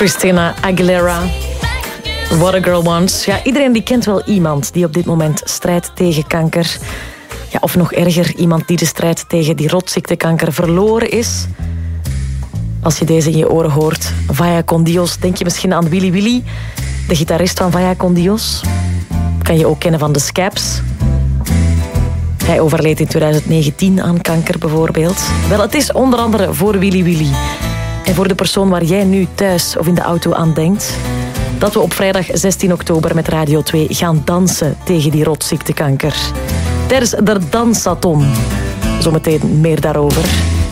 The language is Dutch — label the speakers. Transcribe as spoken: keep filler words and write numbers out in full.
Speaker 1: Christina Aguilera. What a Girl Wants. Ja, iedereen die kent wel iemand die op dit moment strijdt tegen kanker. Ja, of nog erger, iemand die de strijd tegen die rotziektekanker verloren is. Als je deze in je oren hoort, Vaya con Dios, denk je misschien aan Willy Willy, de gitarist van Vaya con Dios. Kan je ook kennen van de Scabs. Hij overleed in twintig negentien aan kanker bijvoorbeeld. Wel, het is onder andere voor Willy Willy en voor de persoon waar jij nu thuis of in de auto aan denkt, dat we op vrijdag zestien oktober met Radio twee gaan dansen tegen die rotziektekanker. Tijdens de Dansathon. Zometeen meer daarover.